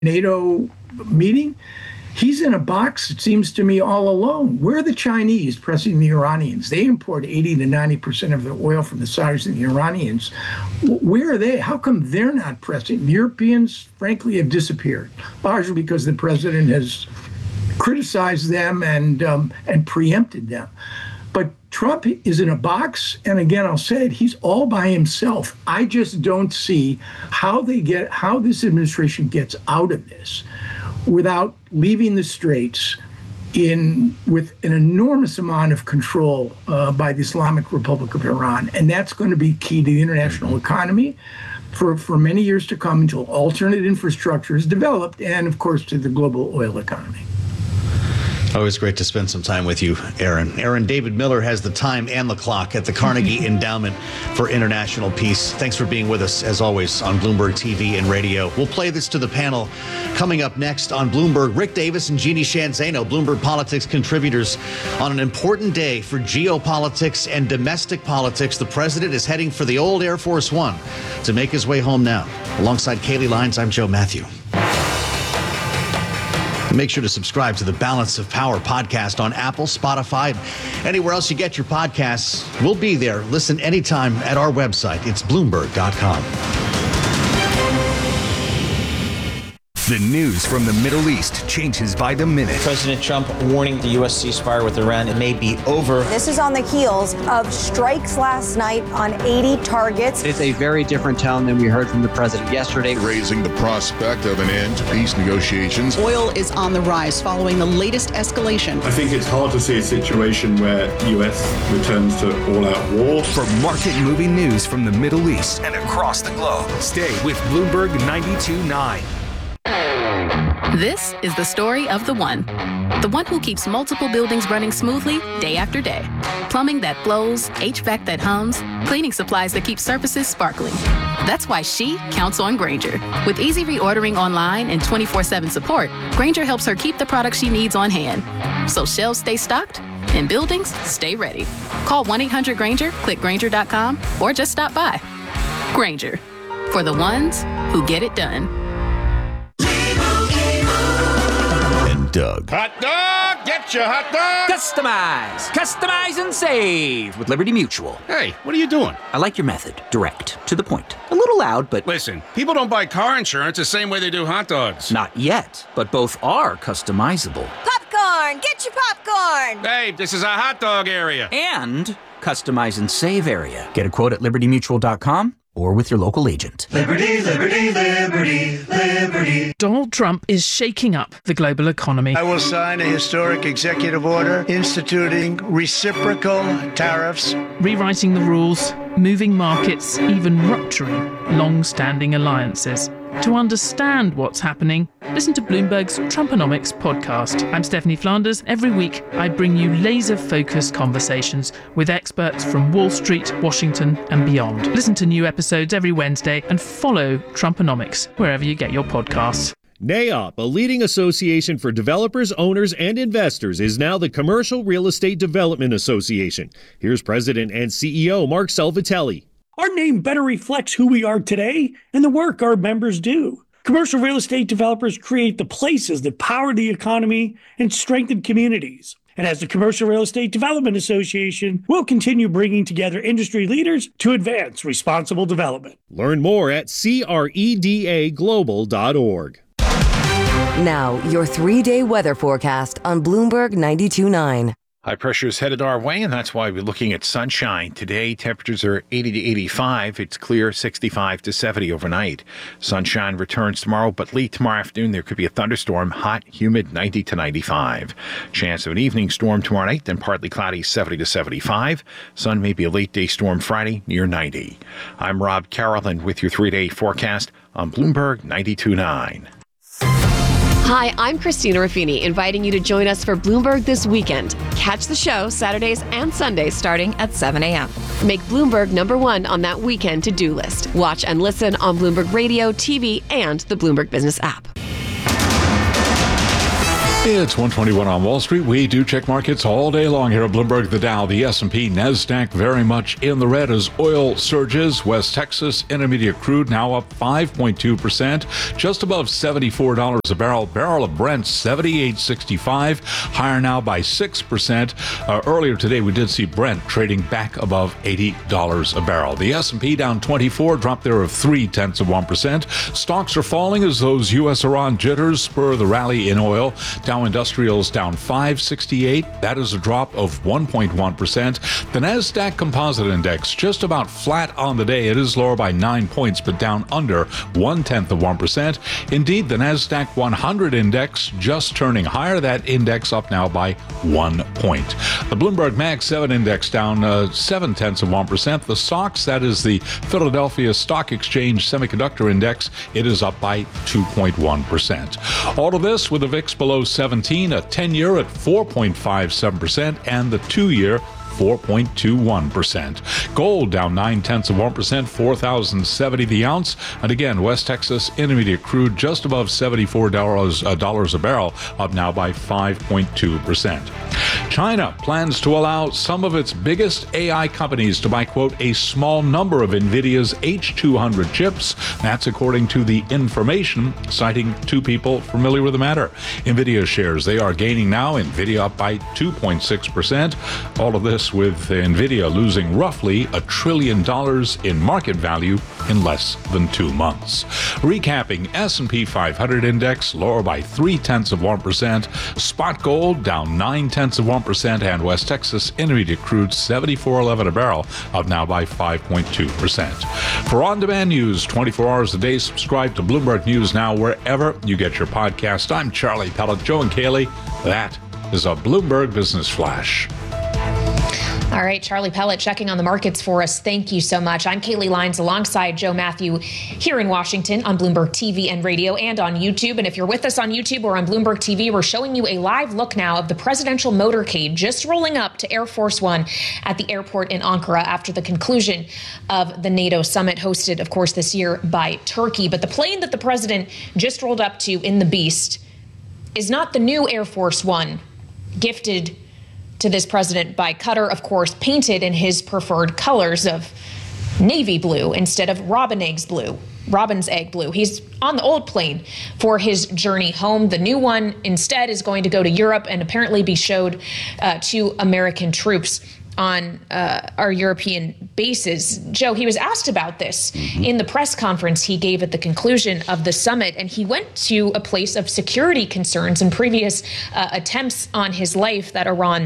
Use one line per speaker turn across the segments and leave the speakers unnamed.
NATO meeting, he's in a box, it seems to me, all alone. Where are the Chinese pressing the Iranians? They import 80 to 90% of the oil from the Saudis and the Iranians. Where are they? How come they're not pressing? The Europeans, frankly, have disappeared, largely because the president has criticized them and preempted them. But Trump is in a box, and again, I'll say it, he's all by himself. I just don't see how this administration gets out of this without leaving the straits with an enormous amount of control by the Islamic Republic of Iran. And that's going to be key to the international economy for many years to come until alternate infrastructure is developed, and of course to the global oil economy.
Always great to spend some time with you, Aaron. Aaron David Miller has the time and the clock at the Carnegie Endowment for International Peace. Thanks for being with us, as always, on Bloomberg TV and radio. We'll play this to the panel coming up next on Bloomberg. Rick Davis and Jeannie Sheehan Zaino, Bloomberg Politics contributors. On an important day for geopolitics and domestic politics, the president is heading for the old Air Force One to make his way home now. Alongside Kaylee Lyons, I'm Joe Matthew. Make sure to subscribe to the Balance of Power podcast on Apple, Spotify, and anywhere else you get your podcasts. We'll be there. Listen anytime at our website. It's Bloomberg.com.
The news from the Middle East changes by the minute.
President Trump warning the U.S. ceasefire with Iran, it may be over.
This is on the heels of strikes last night on 80 targets.
It's a very different tone than we heard from the president yesterday.
Raising the prospect of an end to peace negotiations.
Oil is on the rise following the latest escalation.
I think it's hard to see a situation where U.S. returns to all-out war.
For market-moving news from the Middle East and across the globe, stay with Bloomberg 92.9.
This is the story of the one who keeps multiple buildings running smoothly day after day. Plumbing that flows, HVAC that hums, cleaning supplies that keep surfaces sparkling. That's why she counts on Grainger. With easy reordering online and 24/7 support, Grainger helps her keep the products she needs on hand. So shelves stay stocked and buildings stay ready. Call 1-800-GRAINGER, click Grainger.com, or just stop by. Grainger, for the ones who get it done.
Doug.
Hot dog! Get your hot dog!
Customize and save with Liberty Mutual.
Hey, what are you doing?
I like your method. Direct, to the point. A little loud, but...
Listen, people don't buy car insurance the same way they do hot dogs.
Not yet, but both are customizable.
Popcorn! Get your popcorn!
Hey, this is a hot dog area.
And customize and save area. Get a quote at libertymutual.com or with your local agent.
Liberty, liberty, liberty, liberty.
Donald Trump is shaking up the global economy.
I will sign a historic executive order instituting reciprocal tariffs,
rewriting the rules, moving markets, even rupturing long-standing alliances. To understand what's happening, listen to Bloomberg's Trumponomics podcast. I'm Stephanie Flanders. Every week, I bring you laser-focused conversations with experts from Wall Street, Washington, and beyond. Listen to new episodes every Wednesday and follow Trumponomics wherever you get your podcasts.
NAIOP, a leading association for developers, owners, and investors, is now the Commercial Real Estate Development Association. Here's President and CEO Mark Salvatelli.
Our name better reflects who we are today and the work our members do. Commercial real estate developers create the places that power the economy and strengthen communities. And as the Commercial Real Estate Development Association, we'll continue bringing together industry leaders to advance responsible development.
Learn more at CREDAglobal.org.
Now, your 3-day weather forecast on Bloomberg 92.9.
High pressure is headed our way, and that's why we're looking at sunshine. Today, temperatures are 80 to 85. It's clear, 65 to 70 overnight. Sunshine returns tomorrow, but late tomorrow afternoon, there could be a thunderstorm. Hot, humid, 90 to 95. Chance of an evening storm tomorrow night, then partly cloudy, 70 to 75. Sun may be a late day storm Friday, near 90. I'm Rob Carolyn with your 3-day forecast on Bloomberg 92.9.
Hi, I'm Christina Ruffini, inviting you to join us for Bloomberg This Weekend. Catch the show Saturdays and Sundays starting at 7 a.m. Make Bloomberg #1 on that weekend to-do list. Watch and listen on Bloomberg Radio, TV, and the Bloomberg Business app.
It's 121 on Wall Street. We do check markets all day long here at Bloomberg. The Dow, the S&P, NASDAQ very much in the red as oil surges. West Texas Intermediate crude now up 5.2%, just above $74 a barrel. Barrel of Brent, $78.65, higher now by 6%. Earlier today, we did see Brent trading back above $80 a barrel. The S&P down 24, drop there of 0.3%. Stocks are falling as those U.S.-Iran jitters spur the rally in oil. Dow Industrials down 568. That is a drop of 1.1%. The NASDAQ Composite Index just about flat on the day. It is lower by 9 points, but down under 0.1%. Indeed, the NASDAQ 100 Index just turning higher. That index up now by 1 point. The Bloomberg Mag 7 Index down 0.7%. The SOX, that is the Philadelphia Stock Exchange Semiconductor Index, it is up by 2.1%. All of this with the VIX below 17, a 10-year at 4.57%, and the 2-year 4.21%. Gold down 0.9%, 4,070 the ounce. And again, West Texas Intermediate crude just above $74 a barrel, up now by 5.2%. China plans to allow some of its biggest AI companies to buy, quote, a small number of NVIDIA's H200 chips. That's according to The Information, citing two people familiar with the matter. NVIDIA shares, they are gaining now. NVIDIA up by 2.6%. All of this with NVIDIA losing roughly $1 trillion in market value in less than 2 months. Recapping, S&P 500 index lower by 0.3%. Spot gold down 0.9%, and West Texas Intermediate crude $74.11 a barrel, up now by 5.2%. For on-demand news 24 hours a day, subscribe to Bloomberg News Now wherever you get your podcast. I'm Charlie Pellet, Joe and Kaylee. That is a Bloomberg Business Flash.
All right, Charlie Pellet checking on the markets for us. Thank you so much. I'm Kaylee Lyons alongside Joe Matthew here in Washington on Bloomberg TV and radio and on YouTube. And if you're with us on YouTube or on Bloomberg TV, we're showing you a live look now of the presidential motorcade just rolling up to Air Force One at the airport in Ankara after the conclusion of the NATO summit hosted, of course, this year by Turkey. But the plane that the president just rolled up to in the Beast is not the new Air Force One gifted to this president by Qatar, of course, painted in his preferred colors of navy blue instead of robin's egg blue. He's on the old plane for his journey home. The new one instead is going to go to Europe and apparently be showed to American troops on our European bases. Joe, he was asked about this in the press conference he gave at the conclusion of the summit, and he went to a place of security concerns and previous attempts on his life that Iran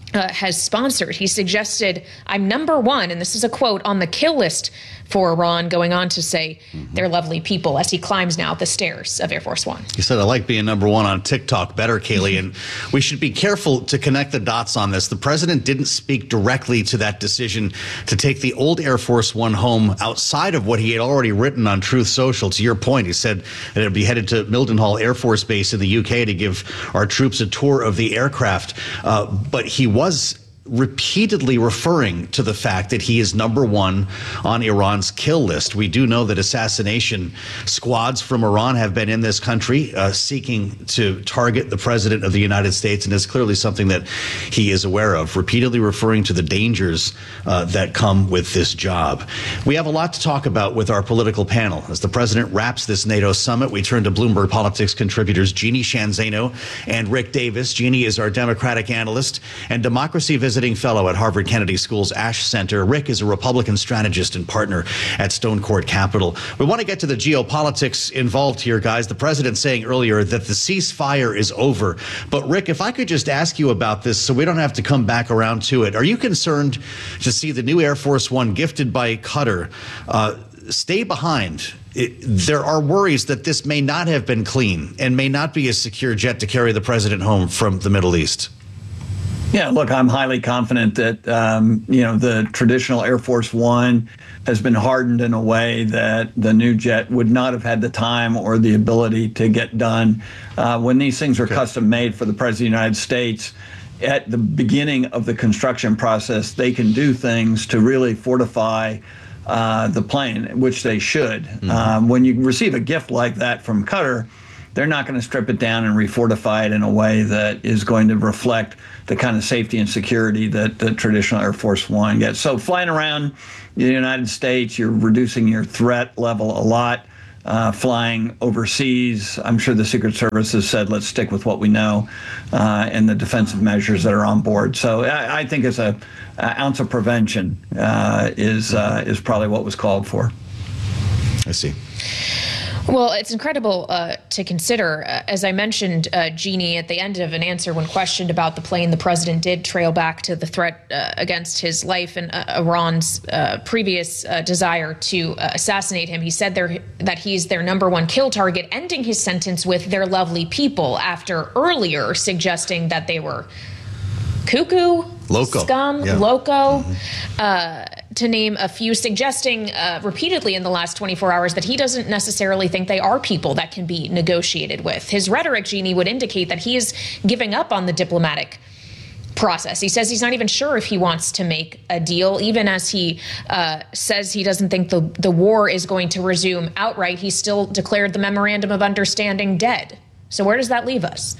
has sponsored. He suggested, I'm number one, and this is a quote, on the kill list for Iran, going on to say they're lovely people as he climbs now the stairs of Air Force One.
He said, I like being number one on TikTok better, Kaylee, and we should be careful to connect the dots on this. The president didn't speak directly to that decision to take the old Air Force One home outside of what he had already written on Truth Social. To your point, he said that it would be headed to Mildenhall Air Force Base in the UK to give our troops a tour of the aircraft. But he was repeatedly referring to the fact that he is number one on Iran's kill list. We do know that assassination squads from Iran have been in this country seeking to target the president of the United States, and it's clearly something that he is aware of, repeatedly referring to the dangers that come with this job. We have a lot to talk about with our political panel. As the president wraps this NATO summit, we turn to Bloomberg Politics contributors Jeannie Sheehan Zaino and Rick Davis. Jeannie is our Democratic analyst and democracy visiting fellow at Harvard Kennedy School's Ash Center. Rick is a Republican strategist and partner at Stone Court Capital. We want to get to the geopolitics involved here, guys. The president saying earlier that the ceasefire is over. But Rick, if I could just ask you about this so we don't have to come back around to it. Are you concerned to see the new Air Force One gifted by Qatar stay behind? There are worries that this may not have been clean and may not be a secure jet to carry the president home from the Middle East.
Yeah, look, I'm highly confident that, the traditional Air Force One has been hardened in a way that the new jet would not have had the time or the ability to get done. When these things are custom made for the President of the United States, at the beginning of the construction process, they can do things to really fortify the plane, which they should. When you receive a gift like that from Qatar, they're not going to strip it down and refortify it in a way that is going to reflect the kind of safety and security that the traditional Air Force One gets. So flying around the United States, you're reducing your threat level a lot. Flying overseas, I'm sure the Secret Service has said, let's stick with what we know and the defensive measures that are on board. So I think as an ounce of prevention is probably what was called for.
I see.
Well, it's incredible to consider. As I mentioned, Jeannie, at the end of an answer when questioned about the plane, the president did trail back to the threat against his life and Iran's previous desire to assassinate him. He said that he's their number one kill target, ending his sentence with "their lovely people," after earlier suggesting that they were cuckoo,
loco,
scum, loco, to name a few, suggesting repeatedly in the last 24 hours that he doesn't necessarily think they are people that can be negotiated with. His rhetoric, Jeannie, would indicate that he is giving up on the diplomatic process. He says he's not even sure if he wants to make a deal, even as he says he doesn't think the war is going to resume outright. He still declared the Memorandum of Understanding dead. So where does that leave us?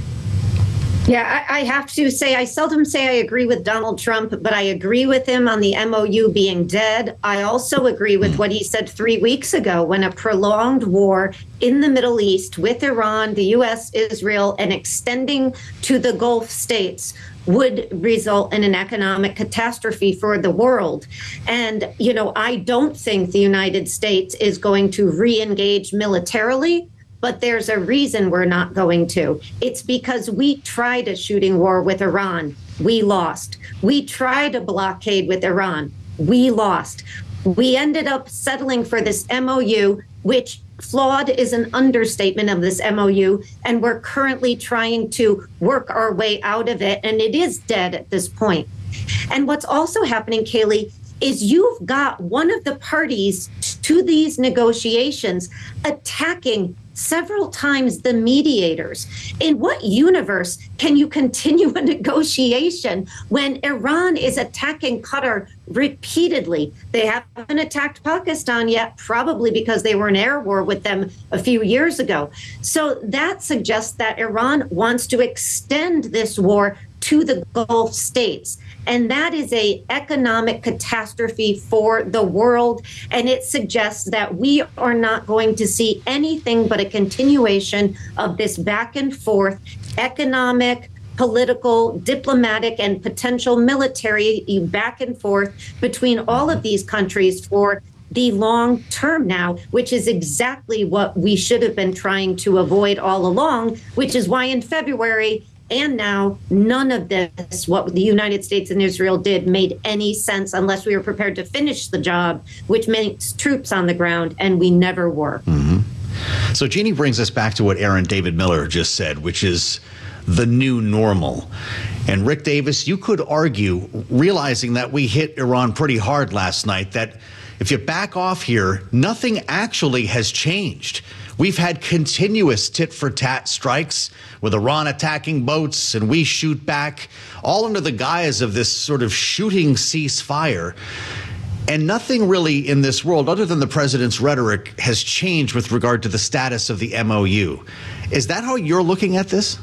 Yeah, I have to say, I seldom say I agree with Donald Trump, but I agree with him on the MOU being dead. I also agree with what he said 3 weeks ago when a prolonged war in the Middle East with Iran, the U.S., Israel, and extending to the Gulf states would result in an economic catastrophe for the world. And, you know, I don't think the United States is going to re-engage militarily. But there's a reason we're not going to. It's because we tried a shooting war with Iran. We lost. We tried a blockade with Iran. We lost. We ended up settling for this MOU, which flawed is an understatement of this MOU. And we're currently trying to work our way out of it. And it is dead at this point. And what's also happening, Kayleigh, is you've got one of the parties to these negotiations attacking several times the mediators. In what universe can you continue a negotiation when Iran is attacking Qatar repeatedly? They haven't attacked Pakistan yet, probably because they were in air war with them a few years ago. So that suggests that Iran wants to extend this war to the Gulf states. And that is an economic catastrophe for the world. And it suggests that we are not going to see anything but a continuation of this back and forth economic, political, diplomatic, and potential military back and forth between all of these countries for the long term now, which is exactly what we should have been trying to avoid all along, which is why in February and now, none of this, what the United States and Israel did, made any sense unless we were prepared to finish the job, which means troops on the ground, and we never were.
Mm-hmm. So Jeannie brings us back to what Aaron David Miller just said, which is the new normal. And Rick Davis, you could argue, realizing that we hit Iran pretty hard last night, that if you back off here, nothing actually has changed. We've had continuous tit-for-tat strikes with Iran attacking boats, and we shoot back, all under the guise of this sort of shooting ceasefire. And nothing really in this world, other than the president's rhetoric, has changed with regard to the status of the MOU. Is that how you're looking at this?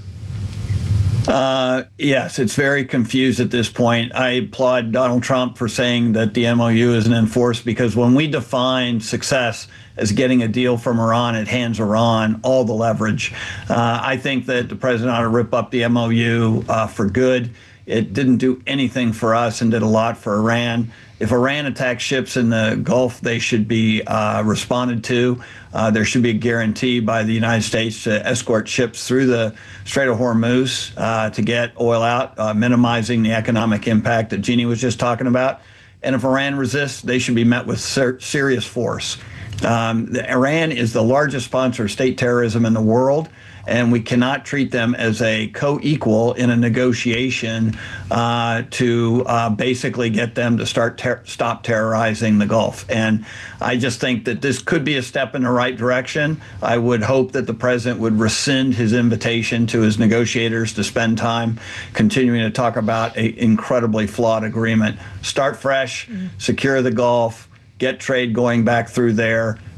Yes, it's very confused at this point. I applaud Donald Trump for saying that the MOU isn't enforced, because when we define success as getting a deal from Iran, it hands Iran all the leverage. I think that the president ought to rip up the MOU for good. It didn't do anything for us and did a lot for Iran. If Iran attacks ships in the Gulf, they should be responded to. There should be a guarantee by the United States to escort ships through the Strait of Hormuz to get oil out, minimizing the economic impact that Jeannie was just talking about. And if Iran resists, they should be met with serious force. Iran is the largest sponsor of state terrorism in the world, and we cannot treat them as a co-equal in a negotiation to basically get them to stop terrorizing the Gulf. And I just think that this could be a step in the right direction. I would hope that the president would rescind his invitation to his negotiators to spend time continuing to talk about an incredibly flawed agreement. Start fresh, secure the Gulf, get trade going back through there,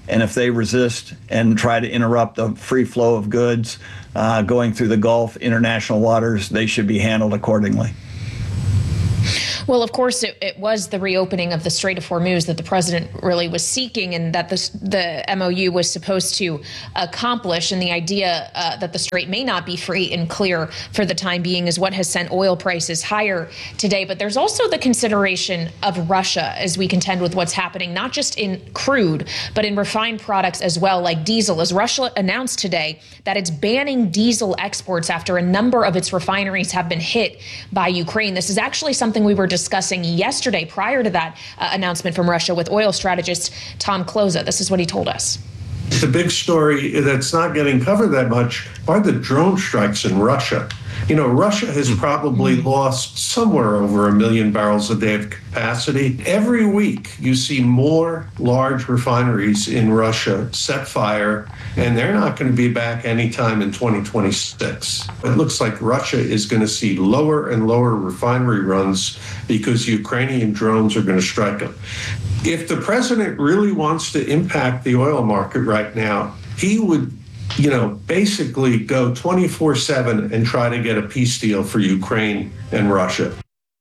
And if they resist and try to interrupt the free flow of goods going through the Gulf, international waters, they should be handled accordingly.
Well, of course, it was the reopening of the Strait of Hormuz that the president really was seeking and that the MOU was supposed to accomplish. And the idea that the strait may not be free and clear for the time being is what has sent oil prices higher today. But there's also the consideration of Russia as we contend with what's happening, not just in crude, but in refined products as well, like diesel, as Russia announced today that it's banning diesel exports after a number of its refineries have been hit by Ukraine. This is actually something we were discussing yesterday prior to that announcement from Russia with oil strategist Tom Kloza. This is what he told us.
The big story that's not getting covered that much are the drone strikes in Russia. You know, Russia has probably lost somewhere over 1 million barrels a day of capacity. Every week you see more large refineries in Russia set fire, and they're not going to be back anytime in 2026. It looks like Russia is going to see lower and lower refinery runs because Ukrainian drones are going to strike them. If the president really wants to impact the oil market right now, he would basically go 24/7 and try to get a peace deal for Ukraine and Russia.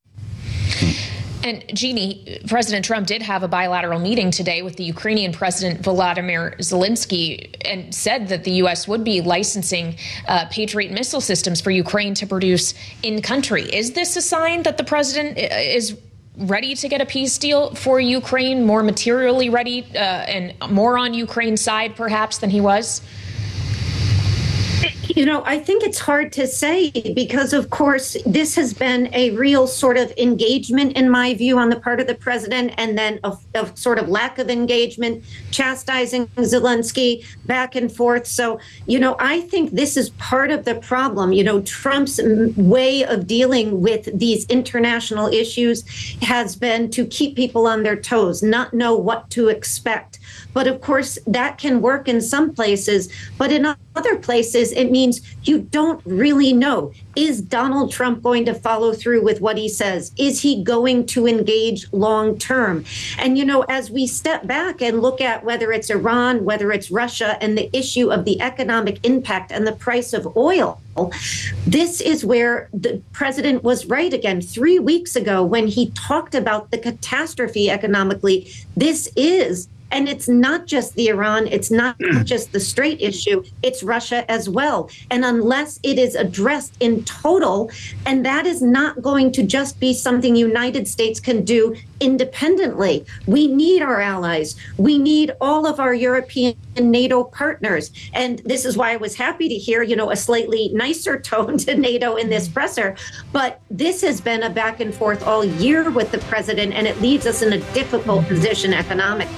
And Jeannie, President Trump did have a bilateral meeting today with the Ukrainian President Volodymyr Zelensky and said that the U.S. would be licensing Patriot missile systems for Ukraine to produce in country. Is this a sign that the president is ready to get a peace deal for Ukraine, more materially ready and more on Ukraine's side perhaps than he was?
You know, I think it's hard to say because, of course, this has been a real sort of engagement, in my view, on the part of the president, and then a sort of lack of engagement, chastising Zelensky back and forth. So, I think this is part of the problem. Trump's way of dealing with these international issues has been to keep people on their toes, not know what to expect. But of course, that can work in some places, but in other places, it means you don't really know. Is Donald Trump going to follow through with what he says? Is he going to engage long term? And, as we step back and look at whether it's Iran, whether it's Russia, and the issue of the economic impact and the price of oil, this is where the president was right again 3 weeks ago when he talked about the catastrophe economically. And it's not just the Iran, it's not just the Strait issue, it's Russia as well. And unless it is addressed in total, and that is not going to just be something the United States can do independently. We need our allies. We need all of our European and NATO partners. And this is why I was happy to hear, a slightly nicer tone to NATO in this presser. But this has been a back and forth all year with the president, and it leaves us in a difficult position economically.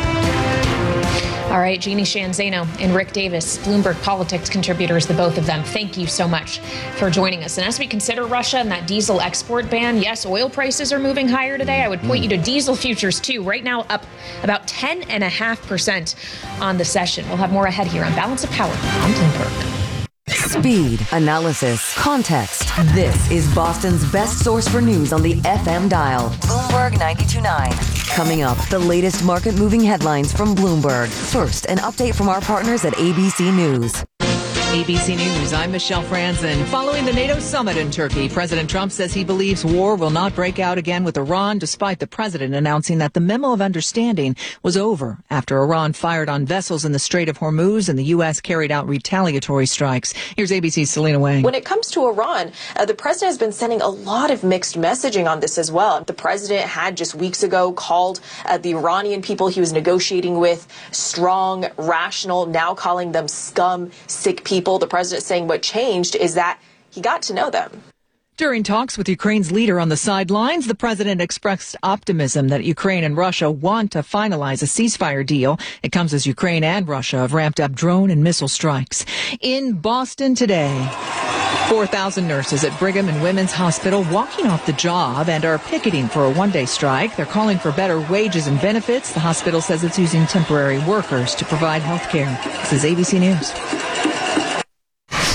All right, Jeannie Sheehan Zaino and Rick Davis, Bloomberg Politics contributors, the both of them. Thank you so much for joining us. And as we consider Russia and that diesel export ban, yes, oil prices are moving higher today. I would point you to diesel futures, too. Right now, up about 10.5% on the session. We'll have more ahead here on Balance of Power on Bloomberg.
Speed, analysis, context. This is Boston's best source for news on the FM dial. Bloomberg 92.9. Coming up, the latest market-moving headlines from Bloomberg. First, an update from our partners at ABC News.
ABC News, I'm Michelle Franzen. Following the NATO summit in Turkey, President Trump says he believes war will not break out again with Iran, despite the president announcing that the memo of understanding was over after Iran fired on vessels in the Strait of Hormuz and the U.S. carried out retaliatory strikes. Here's ABC's Selena Wang.
When it comes to Iran, the president has been sending a lot of mixed messaging on this as well. The president had just weeks ago called the Iranian people he was negotiating with strong, rational, now calling them scum, sick people. The president saying what changed is that he got to know them.
During talks with Ukraine's leader on the sidelines, the president expressed optimism that Ukraine and Russia want to finalize a ceasefire deal. It comes as Ukraine and Russia have ramped up drone and missile strikes. In Boston today, 4,000 nurses at Brigham and Women's Hospital walking off the job and are picketing for a one-day strike. They're calling for better wages and benefits. The hospital says it's using temporary workers to provide health care. This is ABC News.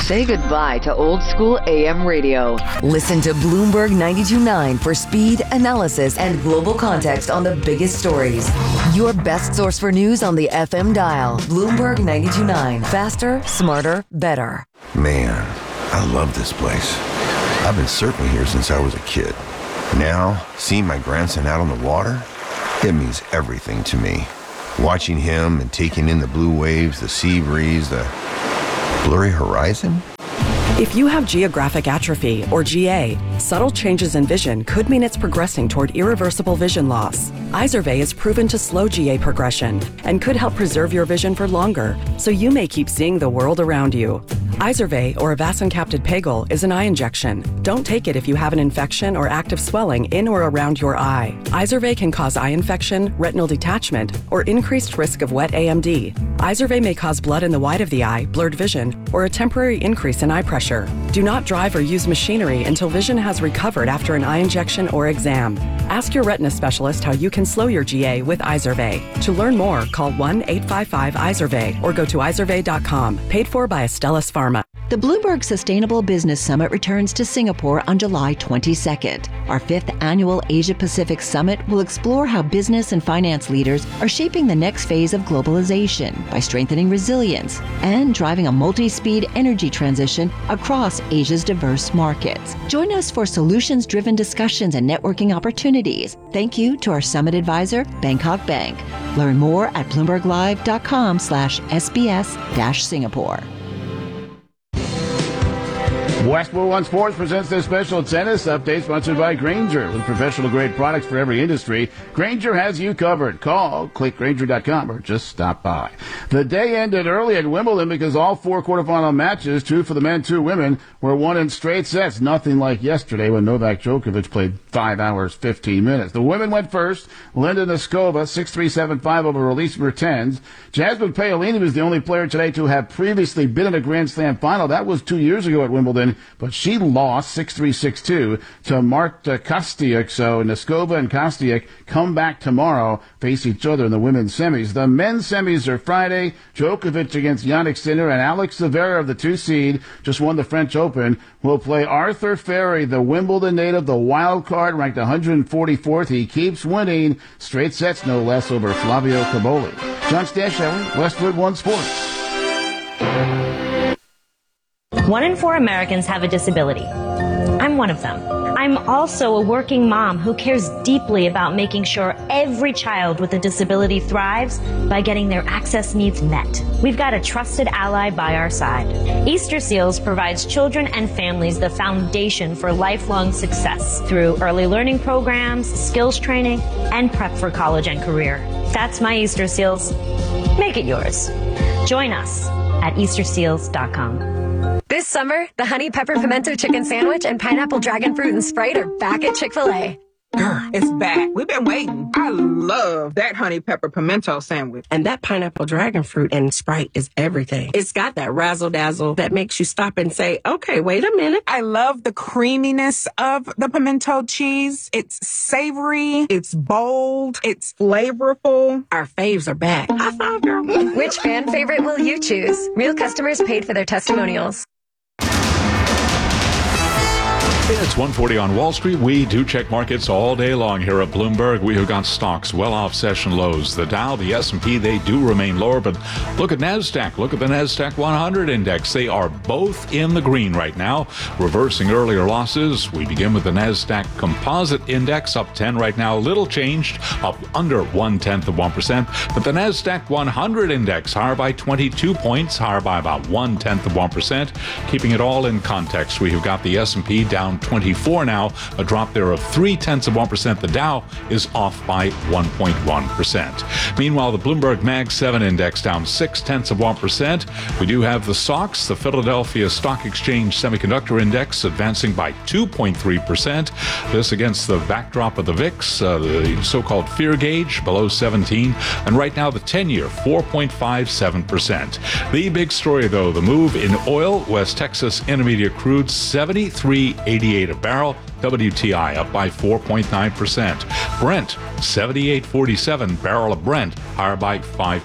Say goodbye to old school AM radio. Listen to Bloomberg 92.9 for speed, analysis, and global context on the biggest stories. Your best source for news on the FM dial. Bloomberg 92.9. Faster, smarter, better.
Man, I love this place. I've been surfing here since I was a kid. Now, seeing my grandson out on the water, it means everything to me. Watching him and taking in the blue waves, the sea breeze, the blurry horizon.
If you have geographic atrophy, or GA, subtle changes in vision could mean it's progressing toward irreversible vision loss. Izervay is proven to slow GA progression and could help preserve your vision for longer, so you may keep seeing the world around you. Izervay, or avacincaptad pegol, is an eye injection. Don't take it if you have an infection or active swelling in or around your eye. Izervay can cause eye infection, retinal detachment, or increased risk of wet AMD. Izervay may cause blood in the white of the eye, blurred vision, or a temporary increase in eye pressure. Do not drive or use machinery until vision has recovered after an eye injection or exam. Ask your retina specialist how you can slow your GA with Izervay. To learn more, call 1-855-IZERVAY or go to izervay.com. Paid for by Astellas Pharma.
The Bloomberg Sustainable Business Summit returns to Singapore on July 22nd. Our 5th annual Asia-Pacific Summit will explore how business and finance leaders are shaping the next phase of globalization by strengthening resilience and driving a multi-speed energy transition across Asia's diverse markets. Join us for solutions-driven discussions and networking opportunities. Thank you to our summit advisor, Bangkok Bank. Learn more at bloomberglive.com/SBS-Singapore.
Westwood One Sports presents this special tennis update sponsored by Grainger. With professional-grade products for every industry, Grainger has you covered. Call, click Grainger.com, or just stop by. The day ended early at Wimbledon because all 4 quarterfinal matches, 2 for the men, 2 women, were won in straight sets. Nothing like yesterday when Novak Djokovic played 5 hours, 15 minutes. The women went first. Linda Noskova, 6-3, 7-5 over Elise Mertens. Jasmine Paolini was the only player today to have previously been in a Grand Slam final. That was 2 years ago at Wimbledon. But she lost 6-3, 6-2 to Marta Kostyuk. So Noskova and Kostyuk come back tomorrow, face each other in the women's semis. The men's semis are Friday. Djokovic against Jannik Sinner, and Alex Zverev, the 2 seed, just won the French Open, will play Arthur Ferry, the Wimbledon native, the wild card, ranked 144th. He keeps winning. Straight sets, no less, over Flavio Caboli. John Stashower, Westwood One Sports.
1 in 4 Americans have a disability. I'm one of them. I'm also a working mom who cares deeply about making sure every child with a disability thrives by getting their access needs met. We've got a trusted ally by our side. Easter Seals provides children and families the foundation for lifelong success through early learning programs, skills training, and prep for college and career. That's my Easter Seals. Make it yours. Join us at easterseals.com.
This summer, the Honey Pepper Pimento Chicken Sandwich and Pineapple Dragon Fruit and Sprite are back at Chick-fil-A.
It's back. We've been waiting. I love that Honey Pepper Pimento Sandwich.
And that Pineapple Dragon Fruit and Sprite is everything. It's got that razzle-dazzle that makes you stop and say, okay, wait a minute.
I love the creaminess of the pimento cheese. It's savory. It's bold. It's flavorful.
Our faves are back. High five, girl.
Which fan favorite will you choose? Real customers paid for their testimonials.
It's 1:40 on Wall Street. We do check markets all day long here at Bloomberg. We have got stocks well off session lows. The Dow, the S&P, they do remain lower, but look at NASDAQ. Look at the NASDAQ 100 index. They are both in the green right now, reversing earlier losses. We begin with the NASDAQ Composite Index, up 10 right now, little changed, up under 0.1%. But the NASDAQ 100 index higher by 22 points, higher by about 0.1%. Keeping it all in context, we have got the S&P down 24 now, a drop there of 0.3%. The Dow is off by 1.1%. Meanwhile, the Bloomberg Mag 7 index down 0.6%. We do have the SOX, the Philadelphia Stock Exchange Semiconductor Index, advancing by 2.3%. This against the backdrop of the VIX, the so-called fear gauge, below 17. And right now, the 10-year, 4.57%. The big story, though, the move in oil, West Texas Intermediate crude, $73.80 $88 a barrel. WTI up by 4.9%. Brent, $78.47 barrel of Brent, higher by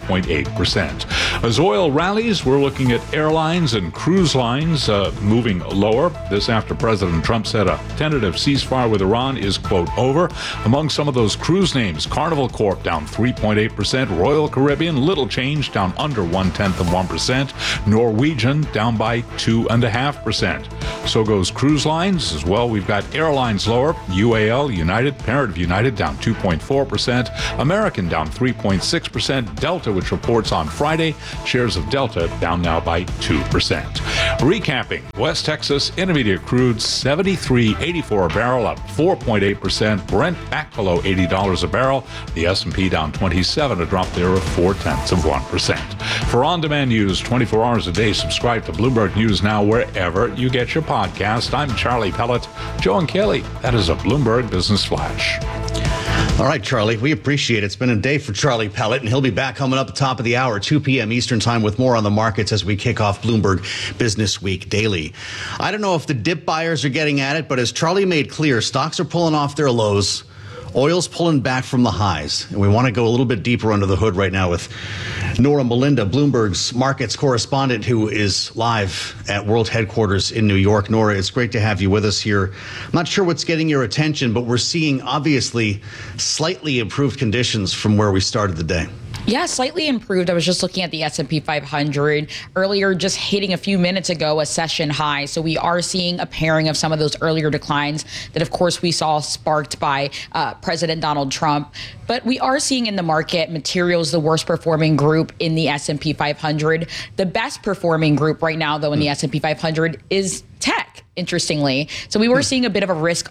5.8%. As oil rallies, we're looking at airlines and cruise lines moving lower. This after President Trump said a tentative ceasefire with Iran is, quote, over. Among some of those cruise names, Carnival Corp down 3.8%, Royal Caribbean, little change, down under 0.1%, Norwegian down by 2.5%. So goes cruise lines as well. We've got airlines lower, UAL, United, parent of United, down 2.4%, American down 3.6%, Delta, which reports on Friday, shares of Delta down now by 2%. Recapping, West Texas Intermediate crude $73.84 a barrel, up 4.8%. Brent back below $80 a barrel. The S&P down 27, a drop there of 0.4%. For on-demand news 24 hours a day, subscribe to Bloomberg News Now wherever you get your podcast. I'm Charlie Pellet. Joe and Kelly, that is a Bloomberg Business Flash.
All right, Charlie, we appreciate it. It's been a day for Charlie Pellet, and he'll be back coming up at the top of the hour, 2 p.m. Eastern time, with more on the markets as we kick off Bloomberg Business Week Daily. I don't know if the dip buyers are getting at it, but as Charlie made clear, stocks are pulling off their lows. Oil's pulling back from the highs. And we want to go a little bit deeper under the hood right now with Nora Melinda, Bloomberg's markets correspondent, who is live at World Headquarters in New York. Nora, it's great to have you with us here. I'm not sure what's getting your attention, but we're seeing obviously slightly improved conditions from where we started the day.
Yeah, slightly improved. I was just looking at the S&P 500 earlier, just hitting a few minutes ago a session high. So we are seeing a pairing of some of those earlier declines that, of course, we saw sparked by President Donald Trump. But we are seeing in the market materials the worst performing group in the S&P 500. The best performing group right now, though, in the S&P 500 is tech, interestingly. So we were seeing a bit of a risk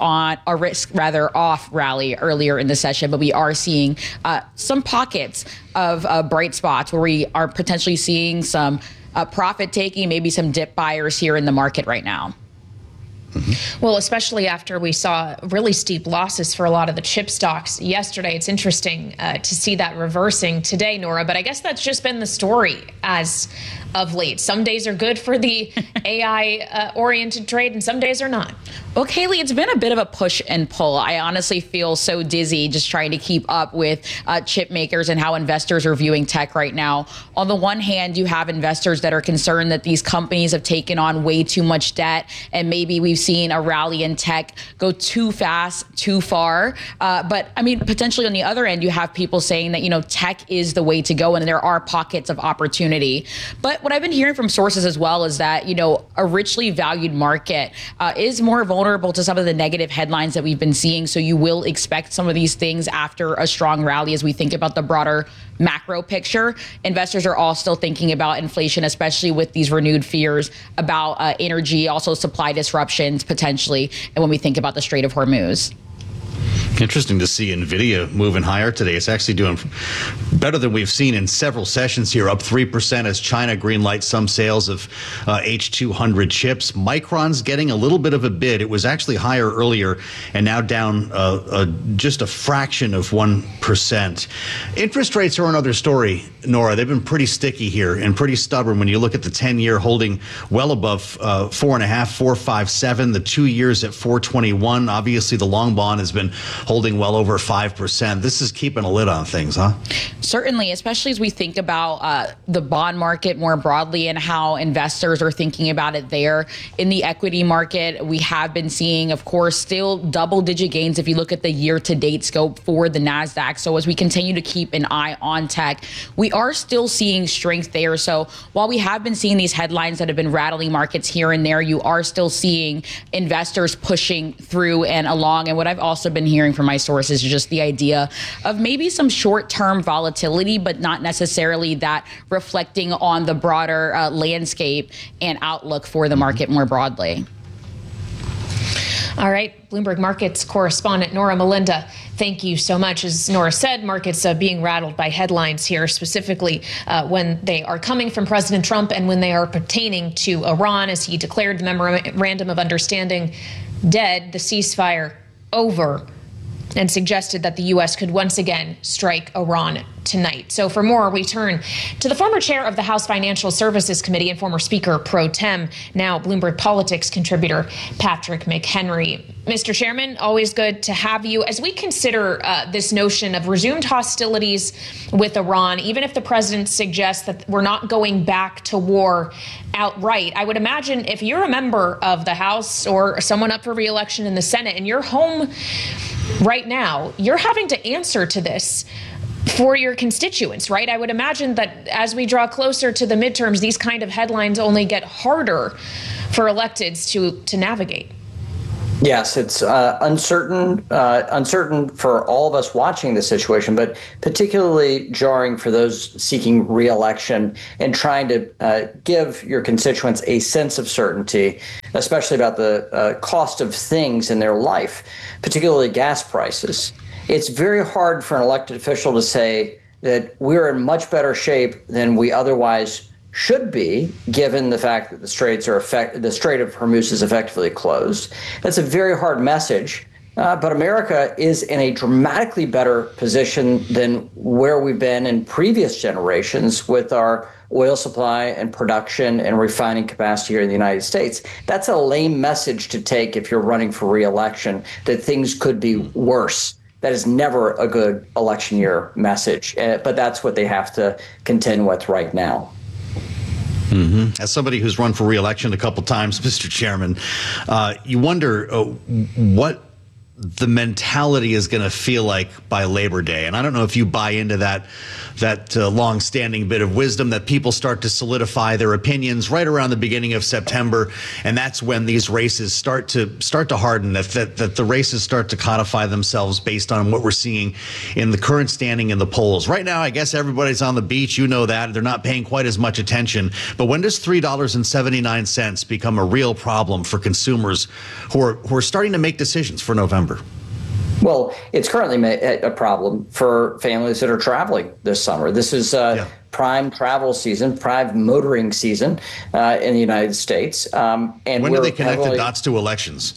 off rally earlier in the session, but we are seeing some pockets of bright spots where we are potentially seeing some profit taking, maybe some dip buyers here in the market right now.
Well, especially after we saw really steep losses for a lot of the chip stocks yesterday. It's interesting to see that reversing today, Nora, but I guess that's just been the story as of late. Some days are good for the AI-oriented trade and some days are not.
Well, Kaylee, it's been a bit of a push and pull. I honestly feel so dizzy just trying to keep up with chip makers and how investors are viewing tech right now. On the one hand, you have investors that are concerned that these companies have taken on way too much debt, and maybe we've seen a rally in tech go too fast, too far. But I mean, potentially on the other end, you have people saying that, tech is the way to go and there are pockets of opportunity. But what I've been hearing from sources as well is that, a richly valued market is more vulnerable to some of the negative headlines that we've been seeing. So you will expect some of these things after a strong rally as we think about the broader macro picture. Investors are all still thinking about inflation, especially with these renewed fears about energy, also supply disruptions potentially, and when we think about the Strait of Hormuz.
Interesting to see NVIDIA moving higher today. It's actually doing better than we've seen in several sessions here, up 3% as China greenlights some sales of H200 chips. Micron's getting a little bit of a bid. It was actually higher earlier and now down just a fraction of 1%. Interest rates are another story, Nora. They've been pretty sticky here and pretty stubborn when you look at the 10-year holding well above 4.5, 4.57, the 2 years at 4.21. Obviously, the long bond has been holding well over 5%. This is keeping a lid on things, huh?
Certainly, especially as we think about the bond market more broadly and how investors are thinking about it there. In the equity market, we have been seeing, of course, still double-digit gains if you look at the year-to-date scope for the NASDAQ. So as we continue to keep an eye on tech, we are still seeing strength there. So while we have been seeing these headlines that have been rattling markets here and there, you are still seeing investors pushing through and along. And what I've also been hearing from my sources is just the idea of maybe some short-term volatility, but not necessarily that reflecting on the broader landscape and outlook for the market more broadly.
All right, Bloomberg Markets correspondent Nora Melinda, thank you so much. As Nora said, markets being rattled by headlines here, specifically when they are coming from President Trump and when they are pertaining to Iran, as he declared the memorandum of understanding dead, the ceasefire over, and suggested that the U.S. could once again strike Iran tonight. So for more, we turn to the former chair of the House Financial Services Committee and former Speaker pro tem, now Bloomberg Politics contributor, Patrick McHenry. Mr. Chairman, always good to have you. As we consider this notion of resumed hostilities with Iran, even if the president suggests that we're not going back to war outright, I would imagine if you're a member of the House or someone up for re-election in the Senate and you're home right now, you're having to answer to this for your constituents, right? I would imagine that as we draw closer to the midterms, these kind of headlines only get harder for electeds to navigate.
Yes, it's uncertain for all of us watching the situation, but particularly jarring for those seeking re-election and trying to give your constituents a sense of certainty, especially about the cost of things in their life, particularly gas prices. It's very hard for an elected official to say that we're in much better shape than we otherwise should be, given the fact that the Strait of Hormuz is effectively closed. That's a very hard message, but America is in a dramatically better position than where we've been in previous generations with our oil supply and production and refining capacity here in the United States. That's a lame message to take if you're running for re-election, that things could be worse. That is never a good election year message, but that's what they have to contend with right now.
Mm-hmm. As somebody who's run for re-election a couple times, Mr. Chairman, you wonder what the mentality is going to feel like by Labor Day. And I don't know if you buy into that long-standing bit of wisdom that people start to solidify their opinions right around the beginning of September, and that's when these races start to harden, that the races start to codify themselves based on what we're seeing in the current standing in the polls. Right now, I guess everybody's on the beach. You know that. They're not paying quite as much attention. But when does $3.79 become a real problem for consumers who are starting to make decisions for November?
Well, it's currently a problem for families that are traveling this summer. This is prime travel season, prime motoring season in the United States. And
when do they connect the dots to elections?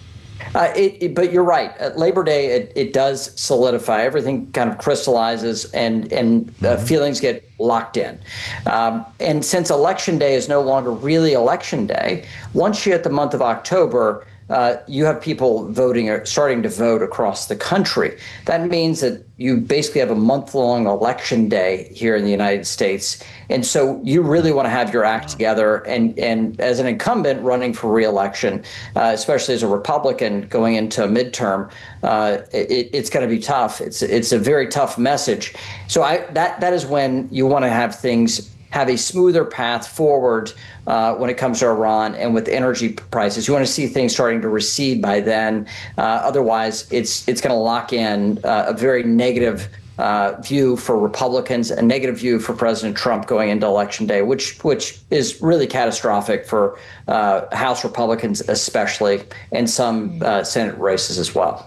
But you're right. Labor Day, it does solidify. Everything kind of crystallizes and feelings get locked in. And since Election Day is no longer really Election Day, once you hit the month of October, you have people voting or starting to vote across the country. That means that you basically have a month-long election day here in the United States. And so you really want to have your act together. And as an incumbent running for re-election, especially as a Republican going into a midterm, it's going to be tough. It's a very tough message. So that is when you want to have things have a smoother path forward when it comes to Iran and with energy prices. You want to see things starting to recede by then. Otherwise, it's going to lock in a very negative view for Republicans, a negative view for President Trump going into Election Day, which is really catastrophic for House Republicans especially, and some Senate races as well.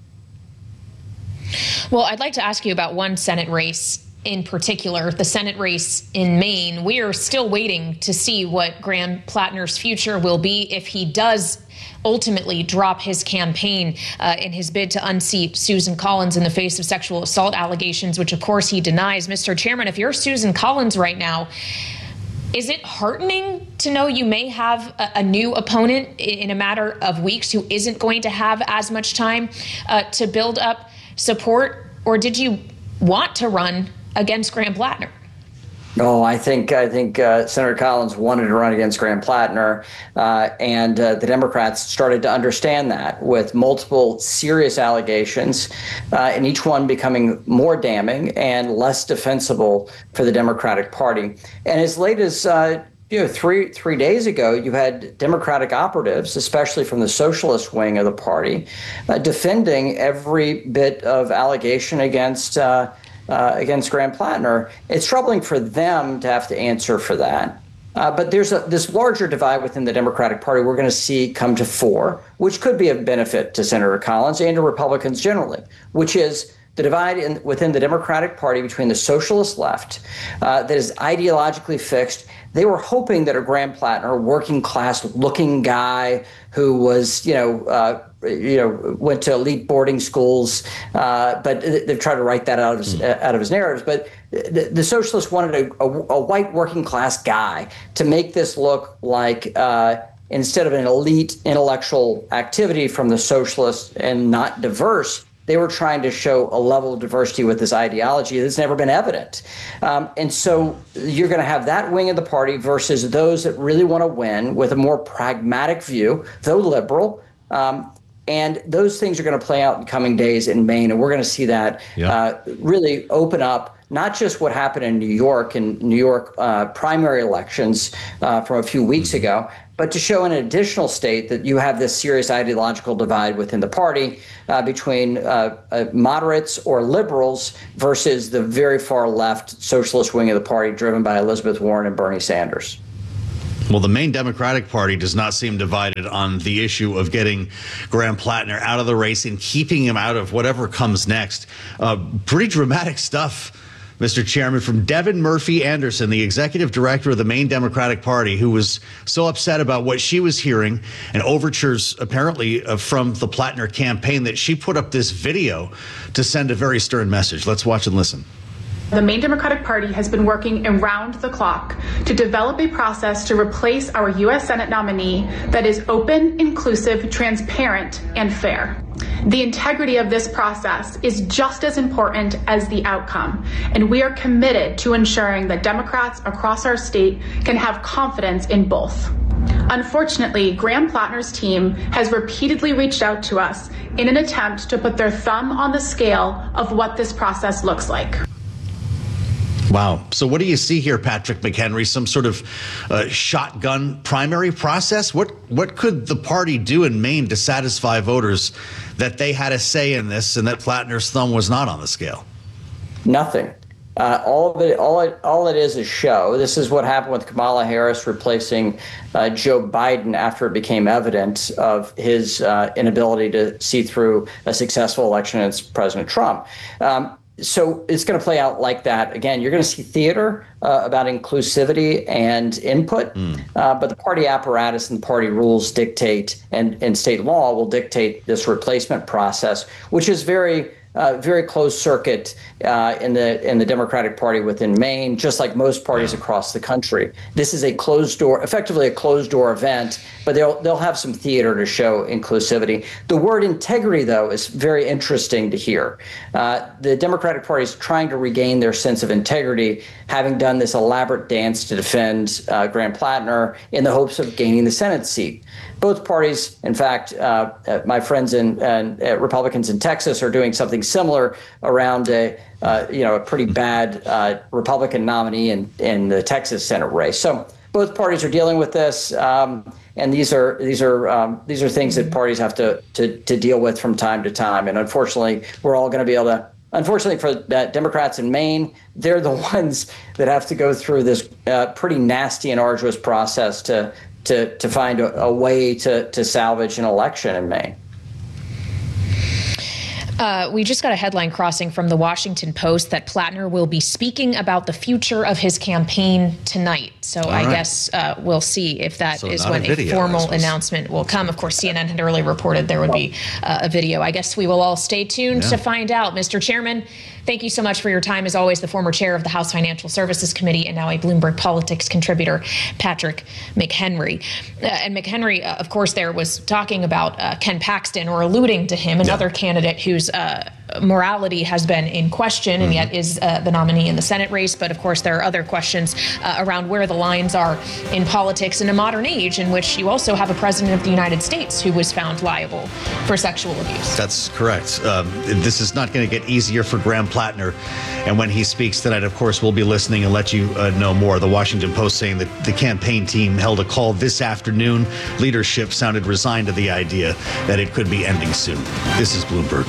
Well, I'd like to ask you about one Senate race in particular, the Senate race in Maine. We are still waiting to see what Graham Plattner's future will be if he does ultimately drop his campaign in his bid to unseat Susan Collins in the face of sexual assault allegations, which of course he denies. Mr. Chairman, if you're Susan Collins right now, is it heartening to know you may have a new opponent in a matter of weeks who isn't going to have as much time to build up support? Or did you want to run against Graham Plattner?
No, I think Senator Collins wanted to run against Graham Plattner, and the Democrats started to understand that with multiple serious allegations, and each one becoming more damning and less defensible for the Democratic Party. And as late as three days ago, you had Democratic operatives, especially from the socialist wing of the party, defending every bit of allegation against Graham Plattner. It's troubling for them to have to answer for that. But there's this larger divide within the Democratic Party we're going to see come to fore, which could be of benefit to Senator Collins and to Republicans generally, which is the divide within the Democratic Party between the socialist left that is ideologically fixed. They were hoping that a Graham Plattner, working class looking guy who was, went to elite boarding schools, but they've tried to write that out of his narratives. But the socialists wanted a white working class guy to make this look like instead of an elite intellectual activity from the socialists and not diverse, they were trying to show a level of diversity with this ideology that's never been evident. And so you're going to have that wing of the party versus those that really want to win with a more pragmatic view, though liberal. And those things are going to play out in coming days in Maine. And we're going to see that really open up not just what happened in New York primary elections from a few weeks ago, but to show an additional state that you have this serious ideological divide within the party between moderates or liberals versus the very far left socialist wing of the party driven by Elizabeth Warren and Bernie Sanders.
Well, the Maine Democratic Party does not seem divided on the issue of getting Graham Plattner out of the race and keeping him out of whatever comes next. Pretty dramatic stuff, Mr. Chairman, from Devin Murphy Anderson, the executive director of the Maine Democratic Party, who was so upset about what she was hearing and overtures apparently from the Plattner campaign that she put up this video to send a very stern message. Let's watch and listen.
The Maine Democratic Party has been working around the clock to develop a process to replace our U.S. Senate nominee that is open, inclusive, transparent, and fair. The integrity of this process is just as important as the outcome, and we are committed to ensuring that Democrats across our state can have confidence in both. Unfortunately, Graham Plattner's team has repeatedly reached out to us in an attempt to put their thumb on the scale of what this process looks like.
Wow. So what do you see here, Patrick McHenry? Some sort of shotgun primary process? What could the party do in Maine to satisfy voters that they had a say in this and that Plattner's thumb was not on the scale?
Nothing. All it is show. This is what happened with Kamala Harris replacing Joe Biden after it became evident of his inability to see through a successful election against President Trump. So it's going to play out like that. Again, you're going to see theater about inclusivity and input, but the party apparatus and the party rules dictate, and state law will dictate this replacement process, which is very closed circuit in the Democratic Party within Maine, just like most parties across the country. This is effectively a closed door event, but they'll have some theater to show inclusivity. The word integrity, though, is very interesting to hear. The Democratic Party is trying to regain their sense of integrity, having done this elaborate dance to defend Graham Plattner in the hopes of gaining the Senate seat. Both parties, in fact, my friends and Republicans in Texas are doing something similar around a pretty bad Republican nominee in the Texas Senate race. So both parties are dealing with this, and these are things that parties have to deal with from time to time. And unfortunately, we're all going to be able to. Unfortunately for Democrats in Maine, they're the ones that have to go through this pretty nasty and arduous process to find a way to salvage an election in Maine.
We just got a headline crossing from the Washington Post that Plattner will be speaking about the future of his campaign tonight. So I guess we'll see if that is when a formal announcement will come. Of course, CNN had earlier reported there would be a video. I guess we will all stay tuned to find out. Mr. Chairman, thank you so much for your time. As always, the former chair of the House Financial Services Committee and now a Bloomberg Politics contributor, Patrick McHenry. And McHenry, of course, there was talking about Ken Paxton, or alluding to him, another candidate whose morality has been in question and yet is the nominee in the Senate race. But of course, there are other questions around where the lines are in politics in a modern age in which you also have a president of the United States who was found liable for sexual abuse.
That's correct. This is not going to get easier for Graham Plattner. And when he speaks tonight, of course, we'll be listening and let you know more. The Washington Post saying that the campaign team held a call this afternoon. Leadership sounded resigned to the idea that it could be ending soon. This is Bloomberg.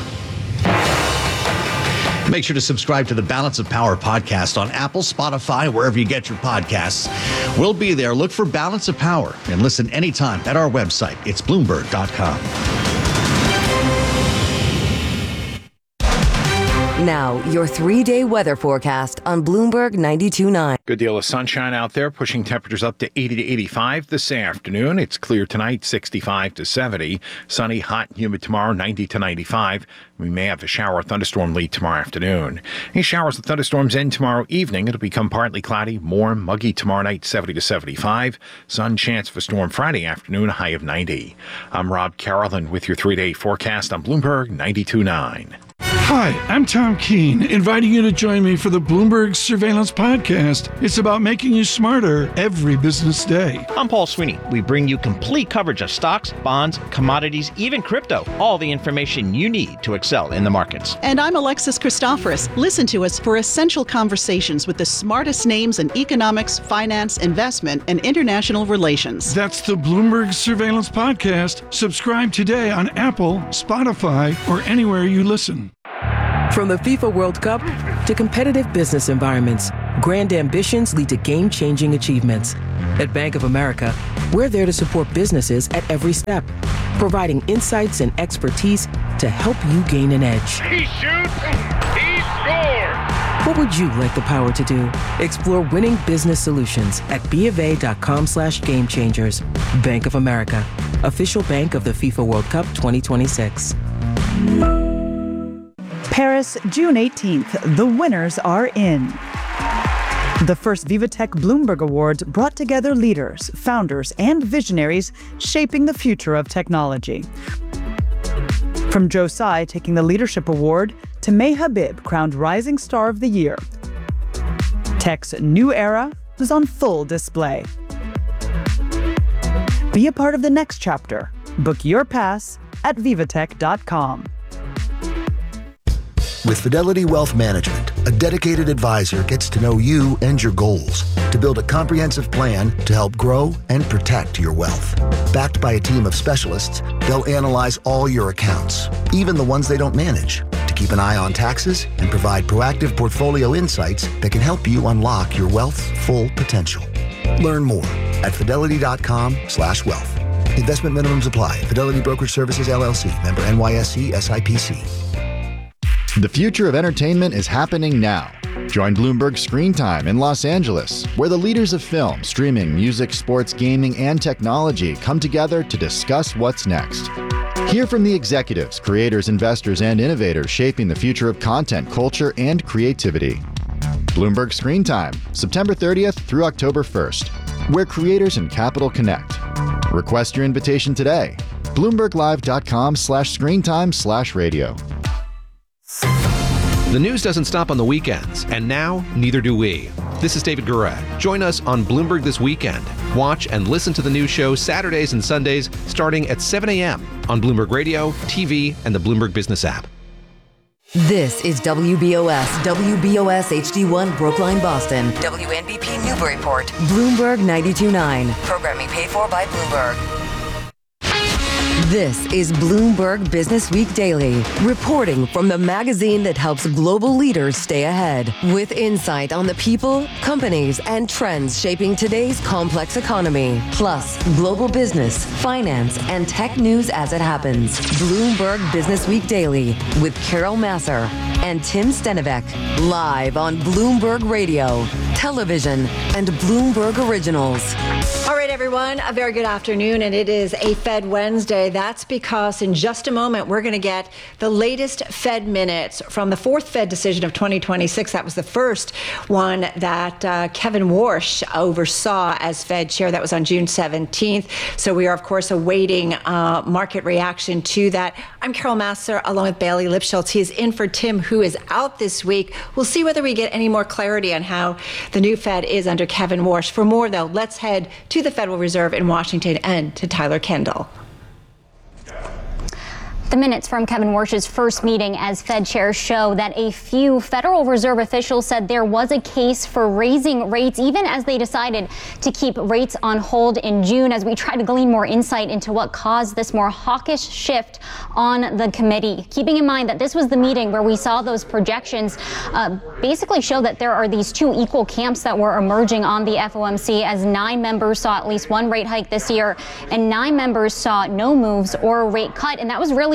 Make sure to subscribe to the Balance of Power podcast on Apple, Spotify, wherever you get your podcasts. We'll be there. Look for Balance of Power and listen anytime at our website. It's Bloomberg.com.
Now, your 3-day weather forecast on Bloomberg 92.9.
Good deal of sunshine out there, pushing temperatures up to 80 to 85 this afternoon. It's clear tonight, 65 to 70. Sunny, hot, humid tomorrow, 90 to 95. We may have a shower or thunderstorm lead tomorrow afternoon. These showers and thunderstorms end tomorrow evening. It'll become partly cloudy, warm, muggy tomorrow night, 70 to 75. Sun chance for storm Friday afternoon, a high of 90. I'm Rob Carolan with your 3-day forecast on Bloomberg 92.9.
Hi, I'm Tom Keene, inviting you to join me for the Bloomberg Surveillance Podcast. It's about making you smarter every business day.
I'm Paul Sweeney. We bring you complete coverage of stocks, bonds, commodities, even crypto. All the information you need to excel in the markets.
And I'm Alexis Christoforous. Listen to us for essential conversations with the smartest names in economics, finance, investment, and international relations.
That's the Bloomberg Surveillance Podcast. Subscribe today on Apple, Spotify, or anywhere you listen.
From the FIFA World Cup to competitive business environments, grand ambitions lead to game-changing achievements. At Bank of America, we're there to support businesses at every step, providing insights and expertise to help you gain an edge.
He shoots, he scores!
What would you like the power to do? Explore winning business solutions at BofA.com/gamechangers. Bank of America, official bank of the FIFA World Cup 2026.
Paris, June 18th. The winners are in. The first VivaTech Bloomberg Awards brought together leaders, founders, and visionaries shaping the future of technology. From Joe Tsai taking the Leadership Award to May Habib crowned Rising Star of the Year. Tech's new era is on full display. Be a part of the next chapter. Book your pass at vivatech.com.
With Fidelity Wealth Management, a dedicated advisor gets to know you and your goals to build a comprehensive plan to help grow and protect your wealth. Backed by a team of specialists, they'll analyze all your accounts, even the ones they don't manage, to keep an eye on taxes and provide proactive portfolio insights that can help you unlock your wealth's full potential. Learn more at fidelity.com/wealth. Investment minimums apply. Fidelity Brokerage Services, LLC. Member NYSE SIPC.
The future of entertainment is happening now. Join Bloomberg Screen Time in Los Angeles, where the leaders of film, streaming, music, sports, gaming, and technology come together to discuss what's next. Hear from the executives, creators, investors, and innovators shaping the future of content, culture, and creativity. Bloomberg Screen Time, September 30th through October 1st, where creators and capital connect. Request your invitation today. BloombergLive.com/screentime/radio.
The news doesn't stop on the weekends, and now neither do we. This is David Gura. Join us on Bloomberg This Weekend. Watch and listen to the news show Saturdays and Sundays starting at 7 a.m. on Bloomberg Radio, TV, and the Bloomberg Business app.
This is WBOS HD1 Brookline, Boston. WNBP Newburyport. Bloomberg 92.9. Programming paid for by Bloomberg. This is Bloomberg Business Week Daily, reporting from the magazine that helps global leaders stay ahead, with insight on the people, companies, and trends shaping today's complex economy, plus global business, finance, and tech news as it happens. Bloomberg Business Week Daily with Carol Massar and Tim Stenivek, live on Bloomberg Radio, television, and Bloomberg Originals.
All right, everyone, a very good afternoon, and it is a Fed Wednesday. That's because in just a moment, we're going to get the latest Fed minutes from the fourth Fed decision of 2026. That was the first one that Kevin Warsh oversaw as Fed chair. That was on June 17th. So we are, of course, awaiting market reaction to that. I'm Carol Massar, along with Bailey Lipschultz. He is in for Tim, who is out this week. We'll see whether we get any more clarity on how the new Fed is under Kevin Warsh. For more, though, let's head to the Federal Reserve in Washington and to Tyler Kendall.
The minutes from Kevin Warsh's first meeting as Fed chair show that a few Federal Reserve officials said there was a case for raising rates, even as they decided to keep rates on hold in June, as we try to glean more insight into what caused this more hawkish shift on the committee. Keeping in mind that this was the meeting where we saw those projections basically show that there are these two equal camps that were emerging on the FOMC, as 9 members saw at least one rate hike this year and 9 members saw no moves or a rate cut. And that was really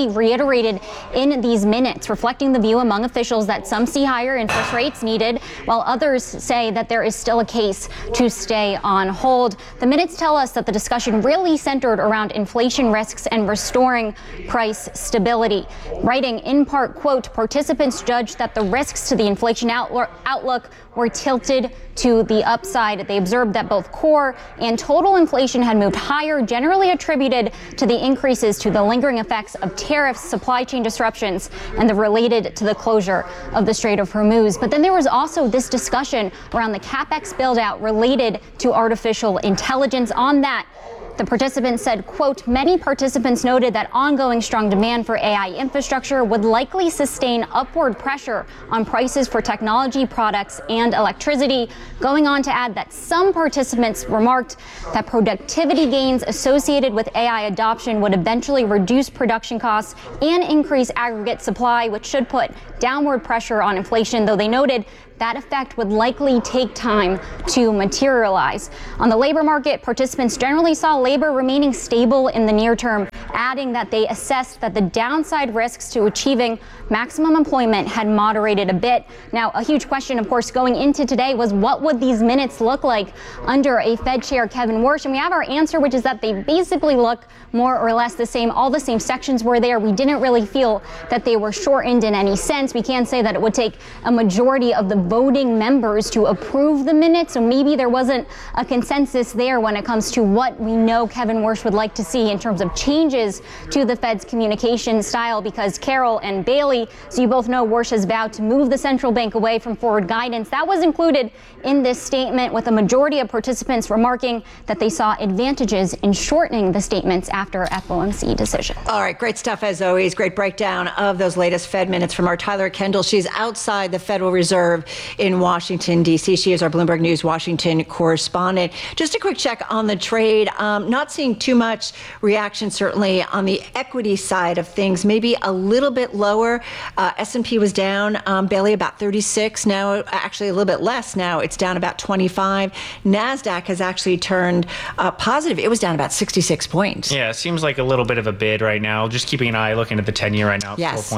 reiterated in these minutes, reflecting the view among officials that some see higher interest rates needed, while others say that there is still a case to stay on hold. The minutes tell us that the discussion really centered around inflation risks and restoring price stability. Writing in part, quote, participants judged that the risks to the inflation outlook were tilted to the upside. They observed that both core and total inflation had moved higher, generally attributed to the increases to the lingering effects of tariffs, supply chain disruptions, and the related to the closure of the Strait of Hormuz. But then there was also this discussion around the CapEx build out related to artificial intelligence. On that, the participants said, quote, many participants noted that ongoing strong demand for AI infrastructure would likely sustain upward pressure on prices for technology products and electricity, going on to add that some participants remarked that productivity gains associated with AI adoption would eventually reduce production costs and increase aggregate supply, which should put downward pressure on inflation, though they noted that effect would likely take time to materialize. On the labor market, participants generally saw labor remaining stable in the near term, adding that they assessed that the downside risks to achieving maximum employment had moderated a bit. Now, a huge question, of course, going into today was what would these minutes look like under a Fed Chair Kevin Warsh? And we have our answer, which is that they basically look more or less the same. All the same sections were there. We didn't really feel that they were shortened in any sense. We can say that it would take a majority of the voting members to approve the minutes, so maybe there wasn't a consensus there when it comes to what we know Kevin Warsh would like to see in terms of changes to the Fed's communication style, because Carol and Bailey, so you both know Warsh has vowed to move the central bank away from forward guidance. That was included in this statement, with a majority of participants remarking that they saw advantages in shortening the statements after FOMC decision.
All right, great stuff as always. Great breakdown of those latest Fed minutes from our Tyler Kendall. She's outside the Federal Reserve in Washington, D.C. She is our Bloomberg News Washington correspondent. Just a quick check on the trade. Not seeing too much reaction, certainly, on the equity side of things. Maybe a little bit lower. S&P was down, Bailey, about 36. Now, actually a little bit less now. It's down about 25. NASDAQ has actually turned positive. It was down about 66 points.
Yeah, it seems like a little bit of a bid right now. Just keeping an eye looking at the 10-year right now,
yes.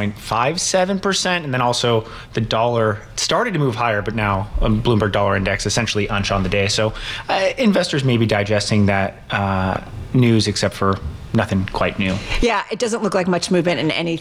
4.57%. And then also the dollar started to move higher, but now Bloomberg Dollar Index essentially unch on the day. So investors may be digesting that news, except for nothing quite new.
Yeah, it doesn't look like much movement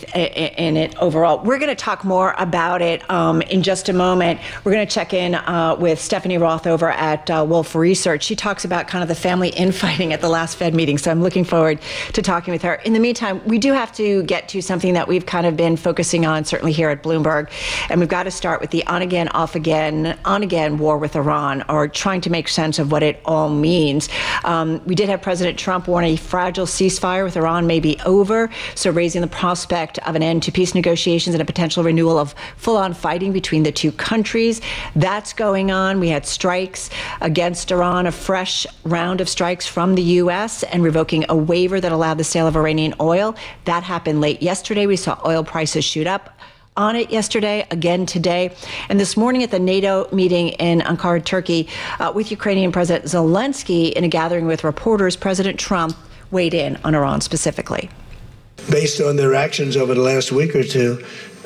in it overall. We're going to talk more about it in just a moment. We're going to check in with Stephanie Roth over at Wolf Research. She talks about kind of the family infighting at the last Fed meeting, so I'm looking forward to talking with her. In the meantime, we do have to get to something that we've kind of been focusing on, certainly here at Bloomberg, and we've got to start with the on-again, off-again, on-again war with Iran, or trying to make sense of what it all means. We did have President Trump warn a fragile ceasefire with Iran may be over, so raising the prospect of an end to peace negotiations and a potential renewal of full-on fighting between the two countries. That's going on. We had strikes against Iran, a fresh round of strikes from the U.S. and revoking a waiver that allowed the sale of Iranian oil. That happened late yesterday. We saw oil prices shoot up on it yesterday, again today. And this morning at the NATO meeting in Ankara, Turkey, with Ukrainian President Zelensky in a gathering with reporters, President Trump weighed in on Iran specifically.
Based on their actions over the last week or two,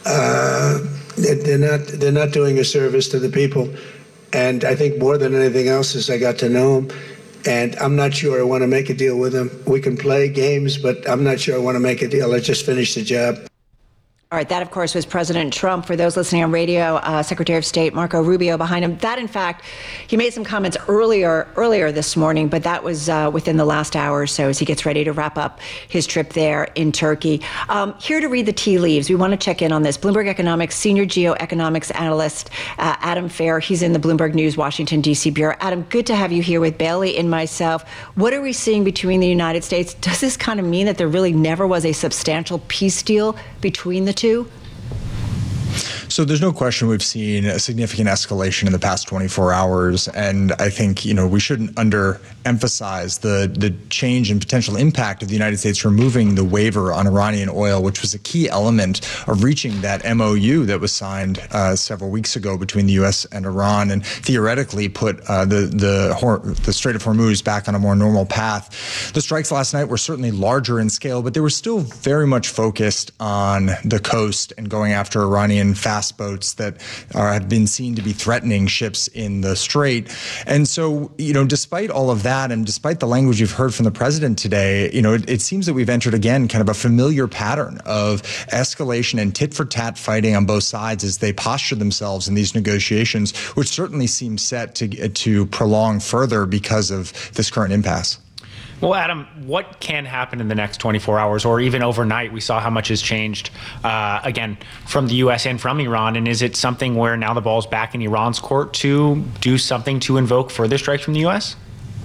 they're not doing a service to the people. And I think more than anything else is I got to know them. And I'm not sure I want to make a deal with them. We can play games, but I'm not sure I want to make a deal. Let's just finish the job.
All right, that, of course, was President Trump. For those listening on radio, Secretary of State Marco Rubio behind him. That, in fact, he made some comments earlier this morning, but that was within the last hour or so as he gets ready to wrap up his trip there in Turkey. Here to read the tea leaves, we want to check in on this. Bloomberg Economics senior geoeconomics analyst Adam Fair. He's in the Bloomberg News Washington, D.C. bureau. Adam, good to have you here with Bailey and myself. What are we seeing between the United States? Does this kind of mean that there really never was a substantial peace deal between the two?
So there's no question we've seen a significant escalation in the past 24 hours. And I think, we shouldn't underemphasize the change and potential impact of the United States removing the waiver on Iranian oil, which was a key element of reaching that MOU that was signed several weeks ago between the U.S. and Iran, and theoretically put the Strait of Hormuz back on a more normal path. The strikes last night were certainly larger in scale, but they were still very much focused on the coast and going after Iranian fast boats that have been seen to be threatening ships in the Strait. And so, despite all of that, and despite the language you've heard from the president today, it seems that we've entered again kind of a familiar pattern of escalation and tit-for-tat fighting on both sides as they posture themselves in these negotiations, which certainly seem set to prolong further because of this current impasse.
Well, Adam, what can happen in the next 24 hours or even overnight? We saw how much has changed, again, from the U.S. and from Iran. And is it something where now the ball's back in Iran's court to do something to invoke further strikes from the U.S.?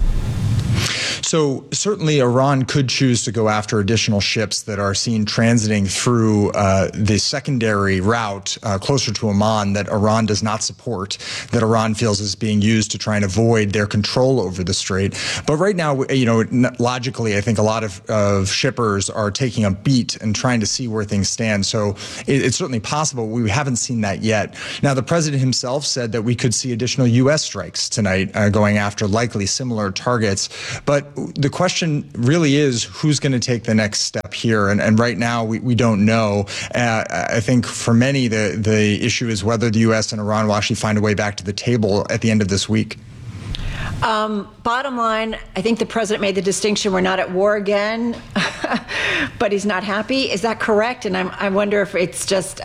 So certainly Iran could choose to go after additional ships that are seen transiting through the secondary route closer to Oman that Iran does not support, that Iran feels is being used to try and avoid their control over the strait. But right now, logically, I think a lot of shippers are taking a beat and trying to see where things stand. So it's certainly possible. We haven't seen that yet. Now, the president himself said that we could see additional U.S. strikes tonight going after likely similar targets. But the question really is who's going to take the next step here. And right now, we don't know. I think for many, the issue is whether the U.S. and Iran will actually find a way back to the table at the end of this week.
Bottom line, I think the president made the distinction, we're not at war again, but he's not happy. Is that correct? And I wonder if it's just,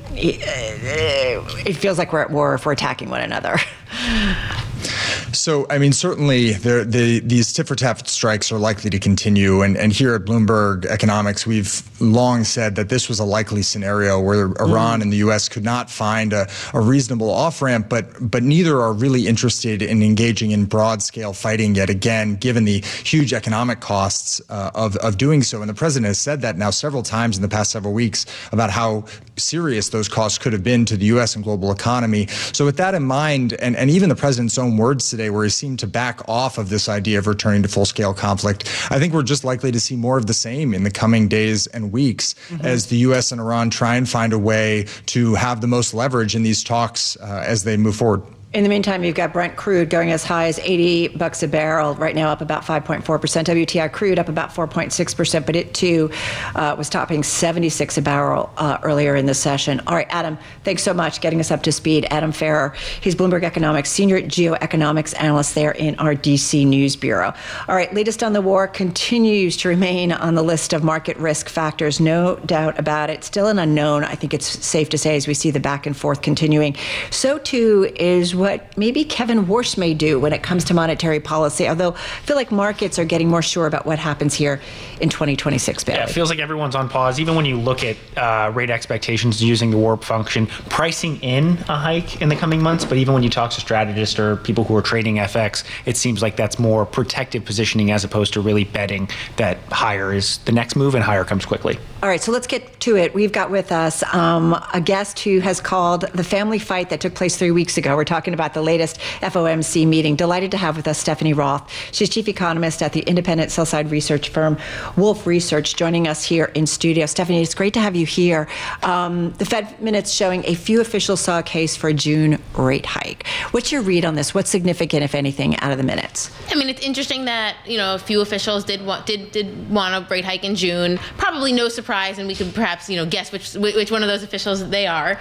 it feels like we're at war if we're attacking one another.
So, certainly these tit-for-tat strikes are likely to continue. And here at Bloomberg Economics, we've long said that this was a likely scenario where Iran and the U.S. could not find a reasonable off-ramp, but neither are really interested in engaging in broad-scale fighting yet again, given the huge economic costs of doing so. And the president has said that now several times in the past several weeks about how serious those costs could have been to the U.S. and global economy. So with that in mind, and even the president's own words today, where he seemed to back off of this idea of returning to full-scale conflict, I think we're just likely to see more of the same in the coming days and weeks as the U.S. and Iran try and find a way to have the most leverage in these talks as they move forward.
In the meantime, you've got Brent crude going as high as $80 a barrel, right now up about 5.4%. WTI crude up about 4.6%, but it too was topping 76 a barrel earlier in the session. All right, Adam, thanks so much getting us up to speed. Adam Ferrer, he's Bloomberg Economics Senior Geoeconomics Analyst there in our DC News Bureau. All right, latest on the war continues to remain on the list of market risk factors, no doubt about it. Still an unknown, I think it's safe to say, as we see the back and forth continuing. So too is what maybe Kevin Warsh may do when it comes to monetary policy, although I feel like markets are getting more sure about what happens here in 2026, Barry.
Yeah, it feels like everyone's on pause. Even when you look at rate expectations using the Warp function, pricing in a hike in the coming months, but even when you talk to strategists or people who are trading FX, it seems like that's more protective positioning as opposed to really betting that higher is the next move and higher comes quickly.
All right, so let's get to it. We've got with us a guest who has called the family fight that took place 3 weeks ago. We're talking about the latest FOMC meeting. Delighted to have with us Stephanie Roth. She's chief economist at the independent sell-side research firm Wolfe Research, joining us here in studio. Stephanie, it's great to have you here. The Fed minutes showing a few officials saw a case for a June rate hike. What's your read on this? What's significant, if anything, out of the minutes?
It's interesting that a few officials did want a rate hike in June. Probably no surprise, and we could perhaps guess which one of those officials they are.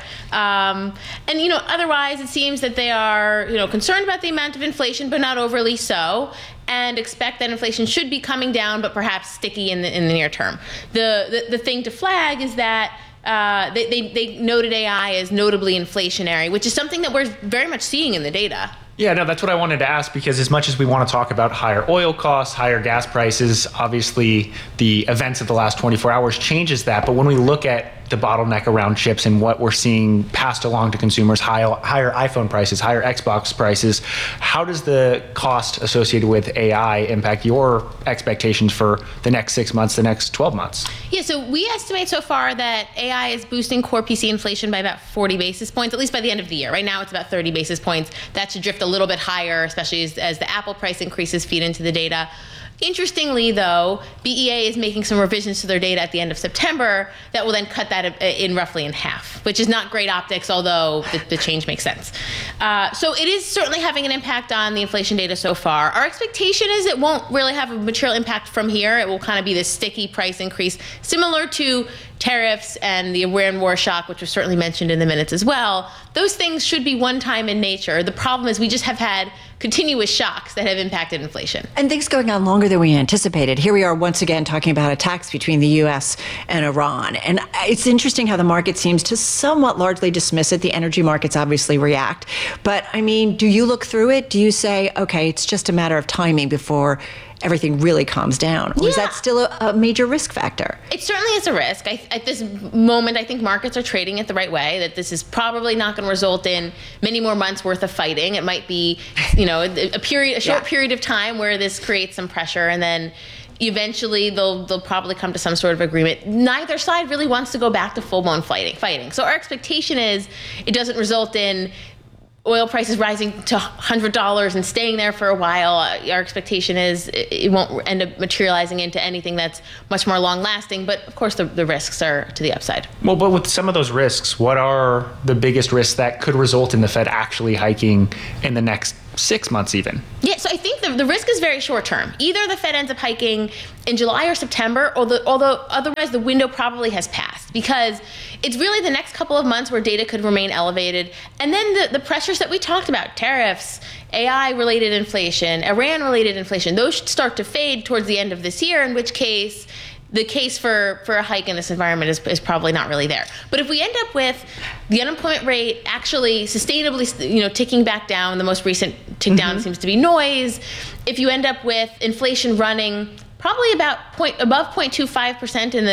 Otherwise it seems that they are concerned about the amount of inflation, but not overly so, and expect that inflation should be coming down, but perhaps sticky in the near term. The thing to flag is that they noted AI as notably inflationary, which is something that we're very much seeing in the data.
Yeah, no, that's what I wanted to ask, because as much as we want to talk about higher oil costs, higher gas prices, obviously the events of the last 24 hours changes that. But when we look at the bottleneck around chips and what we're seeing passed along to consumers, higher iPhone prices, higher Xbox prices. How does the cost associated with AI impact your expectations for the next 6 months, the next 12 months?
Yeah, so we estimate so far that AI is boosting core PC inflation by about 40 basis points, at least by the end of the year. Right now it's about 30 basis points. That should drift a little bit higher, especially as the Apple price increases feed into the data. Interestingly, though, BEA is making some revisions to their data at the end of September that will then cut that roughly in half, which is not great optics, although the change makes sense. So it is certainly having an impact on the inflation data so far. Our expectation is it won't really have a material impact from here. It will kind of be this sticky price increase, similar to tariffs and the Iran war shock, which was certainly mentioned in the minutes as well. Those things should be one-time in nature. The problem is we just have had continuous shocks that have impacted inflation.
And things going on longer than we anticipated. Here we are once again talking about attacks between the U.S. and Iran. And it's interesting how the market seems to somewhat largely dismiss it. The energy markets obviously react. But I mean, do you look through it? Do you say, okay, it's just a matter of timing before everything really calms down? Or is that still a major risk factor?
It certainly is a risk. At this moment, I think markets are trading it the right way, that this is probably not going to result in many more months worth of fighting. It might be, a short period of time where this creates some pressure, and then eventually they'll probably come to some sort of agreement. Neither side really wants to go back to full-blown fighting. So our expectation is it doesn't result in oil prices rising to $100 and staying there for a while. Our expectation is it won't end up materializing into anything that's much more long-lasting, but of course the risks are to the upside.
Well, but with some of those risks, what are the biggest risks that could result in the Fed actually hiking in the next 6 months even?
Yeah, so I think the risk is very short term. Either the Fed ends up hiking in July or September, although otherwise the window probably has passed, because it's really the next couple of months where data could remain elevated. And then the pressures that we talked about, tariffs, AI-related inflation, Iran-related inflation, those should start to fade towards the end of this year, in which case the case for a hike in this environment is probably not really there. But if we end up with the unemployment rate actually sustainably, ticking back down, the most recent tick down seems to be noise. If you end up with inflation running probably above 0.25% in the